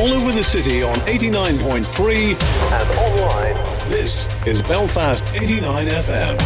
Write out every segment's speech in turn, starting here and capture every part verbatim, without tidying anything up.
all over the city on eighty-nine point three and online. This is Belfast eighty-nine F M.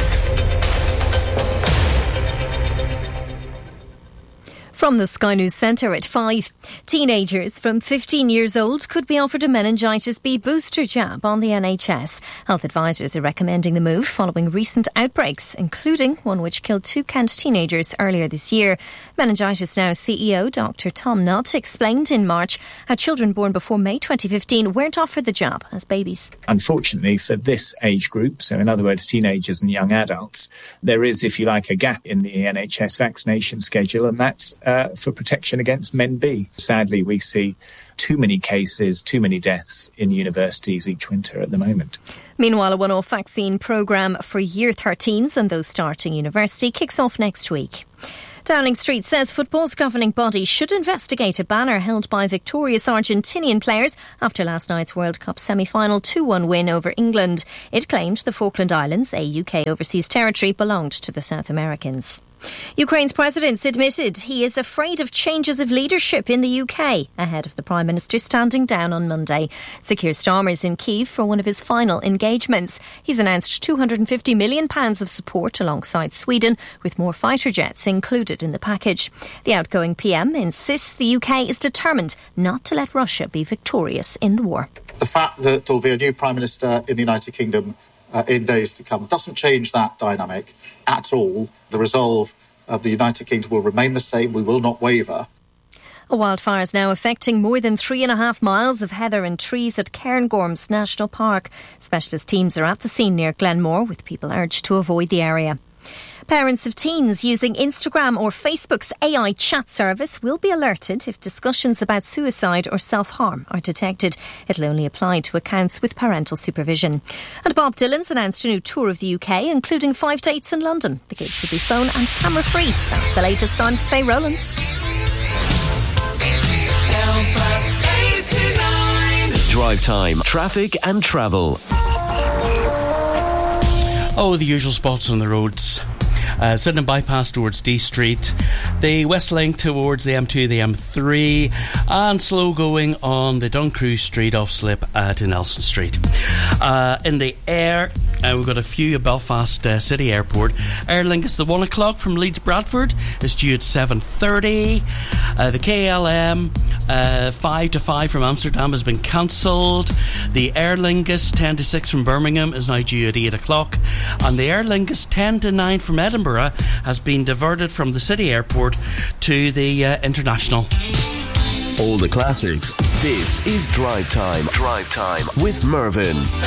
From the Sky News Centre at five. Teenagers from fifteen years old could be offered a meningitis B booster jab on the N H S. Health advisors are recommending the move following recent outbreaks, including one which killed two Kent teenagers earlier this year. Meningitis Now C E O Doctor Tom Nutt explained in March how children born before May twenty fifteen weren't offered the jab as babies. Unfortunately for this age group, so in other words teenagers and young adults, there is, if you like, a gap in the N H S vaccination schedule, and that's Uh, for protection against Men B. Sadly, we see too many cases, too many deaths in universities each winter at the moment. Meanwhile, a one-off vaccine programme for year thirteens and those starting university kicks off next week. Downing Street says football's governing body should investigate a banner held by victorious Argentinian players after last night's World Cup semi-final two one win over England. It claimed the Falkland Islands, a U K overseas territory, belonged to the South Americans. Ukraine's president admitted he is afraid of changes of leadership in the U K ahead of the Prime Minister standing down on Monday. Sir Keir Starmer is in Kyiv for one of his final engagements. He's announced two hundred fifty million pounds of support alongside Sweden, with more fighter jets included in the package. The outgoing P M insists the U K is determined not to let Russia be victorious in the war. The fact that there will be a new Prime Minister in the United Kingdom uh, in days to come doesn't change that dynamic at all. The resolve of the United Kingdom will remain the same. We will not waver. A wildfire is now affecting more than three and a half miles of heather and trees at Cairngorms National Park. Specialist teams are at the scene near Glenmore, with people urged to avoid the area. Parents of teens using Instagram or Facebook's A I chat service will be alerted if discussions about suicide or self-harm are detected. It'll only apply to accounts with parental supervision. And Bob Dylan's announced a new tour of the U K, including five dates in London. The gigs will be phone and camera free. That's the latest. I'm Faye Rowlands. Drive time, traffic and travel. Oh, the usual spots on the roads. Uh, Sydenham bypass towards D Street, the West Link towards the M two, the M three, and slow going on the Duncrew Street off slip at Nelson Street. Uh, in the air, uh, we've got a few at Belfast uh, City Airport. Aer Lingus, the one o'clock from Leeds Bradford is due at seven thirty. Uh, the K L M uh, five to five from Amsterdam has been cancelled. The Aer Lingus ten to six from Birmingham is now due at eight o'clock. And the Aer Lingus ten to nine from Edinburgh has been diverted from the city airport to the uh, international. All the classics. This is Drive Time. Drive Time with Mervyn.